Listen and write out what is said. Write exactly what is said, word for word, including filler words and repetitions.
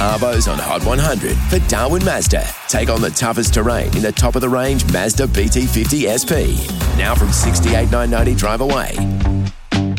Arbos on Hot one hundred for Darwin Mazda. Take on the toughest terrain in the top-of-the-range Mazda B T fifty S P. Now from sixty-eight thousand nine hundred ninety drive away.